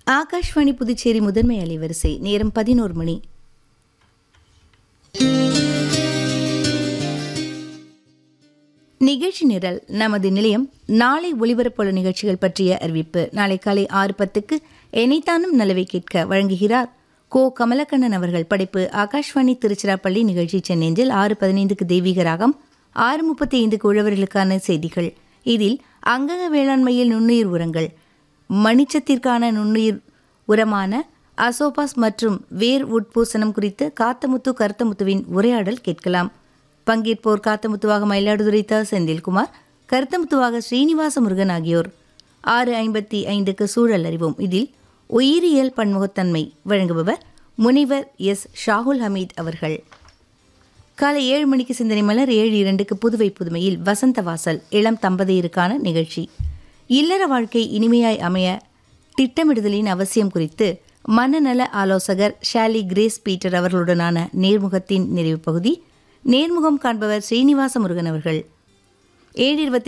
ஆகாஷ்வாணி புதுச்சேரி முதன்மை அலைவரிசை நேரம் 11 மணி. நிகழ்ச்சி நிரல். நமது நிலையம் நாளை ஒலிபரப்புள்ள நிகழ்ச்சிகள் பற்றிய அறிவிப்பு. நாளை காலை 6:10 எனைத்தானும் நலவை கேட்க வழங்குகிறார் கோ கமலக்கண்ணன் அவர்கள். படைப்பு ஆகாஷ்வாணி திருச்சிராப்பள்ளி. நிகழ்ச்சி சென்னேஞ்சல். 6:15 தெய்வீக ராகம். 6:35 உழவர்களுக்கான செய்திகள். இதில் அங்கக வேளாண்மையில் நுண்ணுயிர் உரங்கள், மணிச்சத்திற்கான நுண்ணுயிர் உரமான அசோபாஸ் மற்றும் வேர் உட்பூசணம் குறித்து காத்தமுத்து கருத்தமுத்துவின் உரையாடல் கேட்கலாம். பங்கேற்போர் காத்தமுத்துவாக மயிலாடுதுறை த. செந்தில்குமார், கருத்தமுத்துவாக ஸ்ரீனிவாச முருகன் ஆகியோர். 6:55 சூழல் அறிவோம். இதில் உயிரியல் பன்முகத்தன்மை வழங்குபவர் முனைவர் எஸ். ஷாகுல் ஹமீத் அவர்கள். காலை 7 மணிக்கு சிந்தனை மலர். 7:02 புதுவை புதுமையில் வசந்த வாசல் இளம் தம்பதியருக்கான நிகழ்ச்சி. இல்லற வாழ்க்கை இனிமையாய் அமைய திட்டமிடுதலின் அவசியம் குறித்து மனநல ஆலோசகர் ஷாலி கிரேஸ் பீட்டர் அவர்களுடனான நேர்முகத்தின் நிறைவு பகுதி. நேர்முகம் காண்பவர் ஸ்ரீனிவாச முருகன் அவர்கள். 7:20